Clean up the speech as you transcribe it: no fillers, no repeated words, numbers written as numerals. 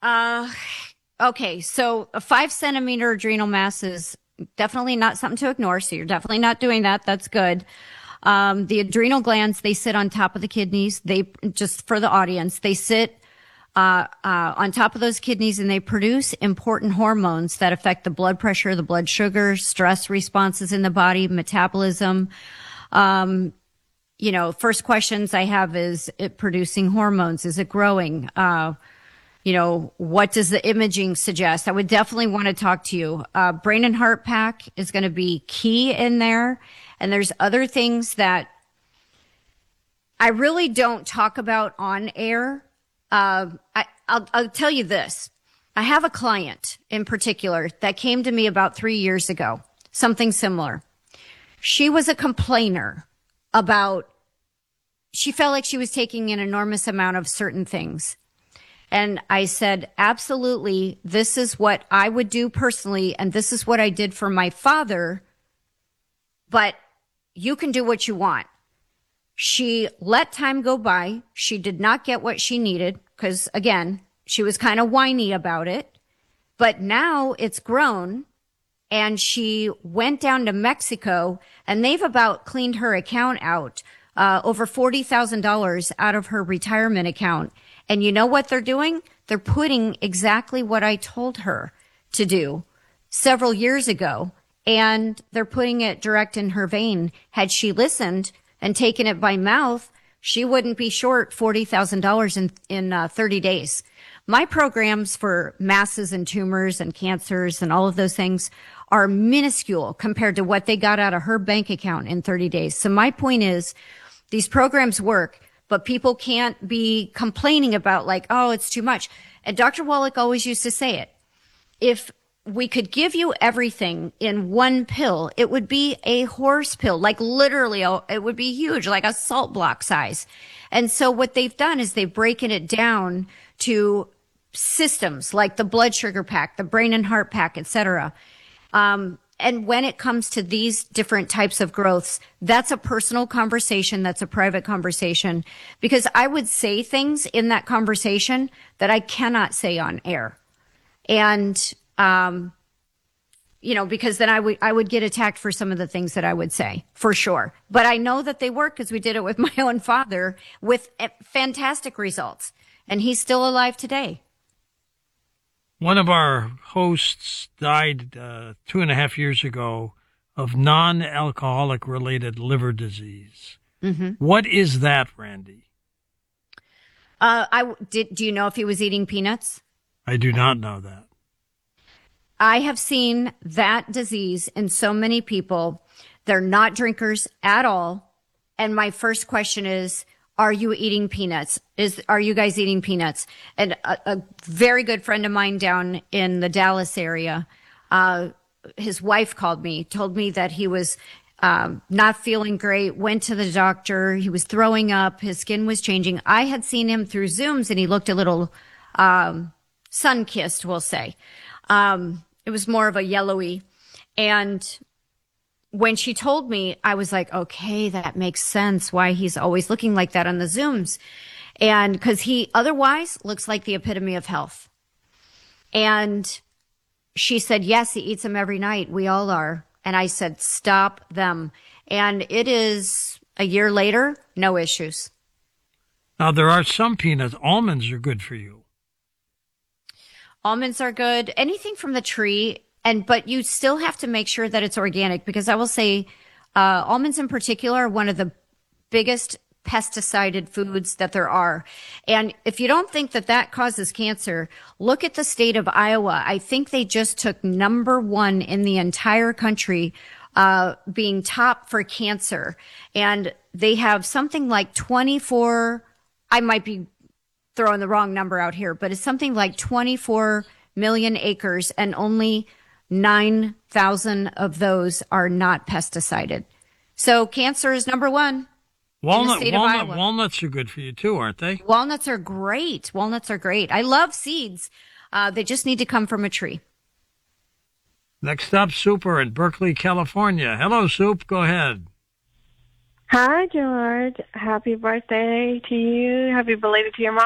Uh, okay. So a 5 centimeter adrenal mass is definitely not something to ignore. So you're definitely not doing that. That's good. The adrenal glands, they sit on top of the kidneys. They, just for the audience, they sit on top of those kidneys and they produce important hormones that affect the blood pressure, the blood sugar, stress responses in the body, metabolism. First questions I have is it producing hormones? Is it growing? What does the imaging suggest? I would definitely want to talk to you. Brain and heart pack is going to be key in there. And there's other things that I really don't talk about on air. I'll tell you this. I have a client in particular that came to me about 3 years ago, something similar. She was a complainer about, she felt like she was taking an enormous amount of certain things. And I said, absolutely, this is what I would do personally, and this is what I did for my father, but you can do what you want. She let time go by. She did not get what she needed because, again, she was kind of whiny about it. But now it's grown, and she went down to Mexico, and they've about cleaned her account out, over $40,000 out of her retirement account. And you know what they're doing? They're putting exactly what I told her to do several years ago, and they're putting it direct in her vein. Had she listened and taken it by mouth, she wouldn't be short $40,000 in 30 days. My programs for masses and tumors and cancers and all of those things are minuscule compared to what they got out of her bank account in 30 days. So my point is, these programs work, but people can't be complaining about like, oh, it's too much. And Dr. Wallach always used to say it. If we could give you everything in one pill, it would be a horse pill, like literally, it would be huge, like a salt block size. And so what they've done is they've broken it down to systems like the blood sugar pack, the brain and heart pack, etc. And when it comes to these different types of growths, that's a personal conversation. That's a private conversation, because I would say things in that conversation that I cannot say on air. And, because then I would get attacked for some of the things that I would say, for sure. But I know that they work because we did it with my own father with fantastic results. And he's still alive today. One of our hosts died 2.5 years ago of non-alcoholic related liver disease. Mm-hmm. What is that, Randy? Do you know if he was eating peanuts? I do not know that. I have seen that disease in so many people. They're not drinkers at all. And my first question is, are you eating peanuts? Are you guys eating peanuts? And a very good friend of mine down in the Dallas area, his wife called me, told me that he was not feeling great, went to the doctor. He was throwing up. His skin was changing. I had seen him through Zooms and he looked a little sun-kissed, we'll say. It was more of a yellowy. And when she told me, I was like, okay, that makes sense why he's always looking like that on the Zooms. And because he otherwise looks like the epitome of health. And she said, yes, he eats them every night. We all are. And I said, stop them. And it is a year later, no issues. Now, there are some peanuts. Almonds are good for you. Almonds are good. Anything from the tree. But you still have to make sure that it's organic, because I will say, almonds in particular are one of the biggest pesticided foods that there are. And if you don't think that causes cancer, look at the state of Iowa. I think they just took #1 in the entire country, being top for cancer. And they have something like 24, I might be throwing the wrong number out here, but it's something like 24 million acres, and only 9,000 of those are not pesticided. So cancer is #1. Walnuts are good for you too, aren't they? Walnuts are great. I love seeds. They just need to come from a tree. Next up, Super in Berkeley, California. Hello, Soup. Go ahead. Hi, George. Happy birthday to you. Happy belated to your mom.